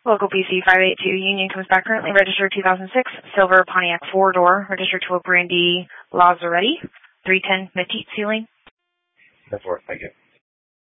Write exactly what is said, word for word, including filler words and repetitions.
Local P C five eight two Union comes back currently registered two thousand six silver Pontiac four-door, registered to a Brandy Lazzaretti, three ten Mesquite ceiling. That's worth, thank you.